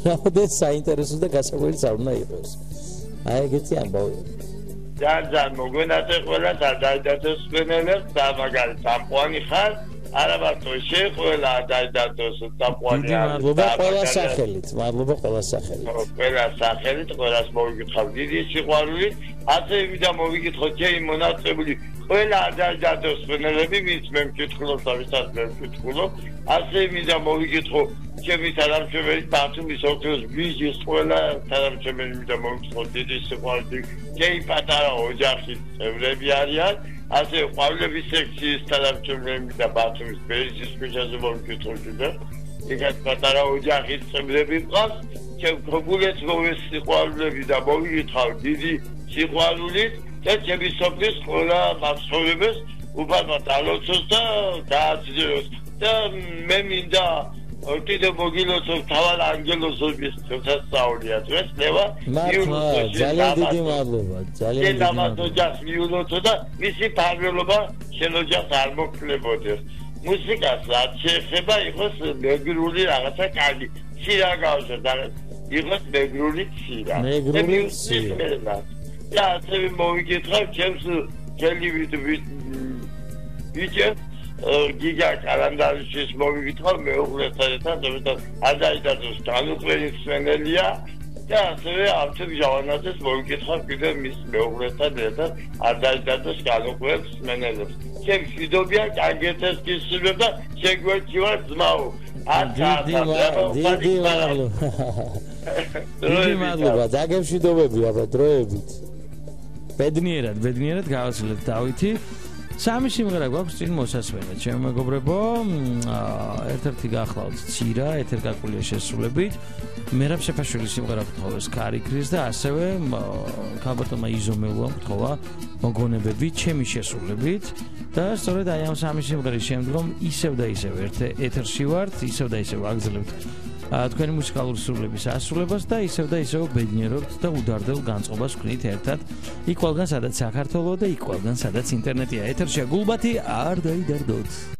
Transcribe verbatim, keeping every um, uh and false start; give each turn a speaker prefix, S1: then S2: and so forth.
S1: რამოდენს საინტერესო და გასაკვირის არ უნდა იყოს. აი ეგეთი ამბავი.
S2: ძალიან ძალიან მოგვენატრე ყველა დაიდადოს მენელებს და მაგალითად სამყუანი ხარ არა მარტო შე ყველა დაიდადოს სამყუანი
S1: არ მადლობა ყველა სახელით მადლობა ყველა სახელით
S2: ყველა სახელით ყველას მოვიკითხავ დიდი სიყვარული ასე ვიდა მოვიკითხო ჩემი მონაწილეები ყველა დაიდადოს მენელები ვინც მე მკითხულობ და ვისაც მე მკითხულობ ასე ვიდა მოვიკითხო ჩემი თანამშრომელი ბათუმის ოქროს ბიჟის ყველა თანამშრომელი ვიდა მოვიკითხო დიდი სიყვარული ჩემი პატარა ოჯახის წევრები არიან ასე ყვავილების სექციის თანამშრომლები და ბათუმის ბერძის ქუჩაზე მოვიკითხულდი და ეგეთ პატარა ოჯახის წევრები მყავს ჩემ გოგულებს მოვეს სიყვარულები და მოვიკითხავ დიდი სიყვარულით და ჩემი სოფლის ყველა მაცხოვრებელს უფალმა დალოცოს და გააძლიეროს და მე მინდა კიდევ მოგილოცოთ თავად ანგელოზობის შესწავლია დღეს ნევა
S1: ძალიან დიდი მადლობა ძალიან დიდი
S2: მადლობა ოჯახს მიულოცო და მისი ფარველობა შენ ოჯახს არ მოქლებოდეს მუსიკას რაც შეეხება იყოს მეგრული რაღაცა კარგი სირა გავშო და იყოს მეგრული სირა
S1: მეგრული სირა
S2: და ასე მოვიკითხავ ჩემს ჯელივით ვიჭერ გიგა კალანდარიშის მოვიკითხავ მეუღლესთან ერთად ზოგადად ადაიდადოს განუყრელი ხსენელია და ასევე ამცებ ჟავანაძეს მოვიკითხავ კიდევ მის მეუღლესთან ერთად ადაიდადოს განუყრელ ხსენელებს ჩემ მშვიდობია კაგეთეს გისურვებ და შეგვეჭირა ძმაო
S1: დიდი მადლობა დიდი მადლობა დაგემშვიდობები აბა დროებით ბედნიერად ბედნიერად გავაცილეთ დავითი სამი სიმღერა გვაქვს წინ მოსასვენად ჩემო მეგობრებო ერთ-ერთი გახლავთ ცირა ეთერგაკულია შესრულებით მერაბ შეფაშვილის სიმღერა გთხოვეს კარიქრის და ასევე ქალბატონმა იზომელუამ გთხოვა მოგონებები ჩემი შესრულებით და სწორედ აი ამ სამი სიმღერის შემდგომ ისევ და ისევ ეთერში ვართ ისევ და ისევ აგზელებთ თქვენი მუსიკალური სრულების ასრულებას და ისევ და ისევ ბედნიერობთ და უდარდელ განწყობას ვქნით ერთად იქ ყველგან სადაც საქართველო და იქ ყველგან სადაც ინტერნეტია ეთერშია გულბათი არ დაიდარდოთ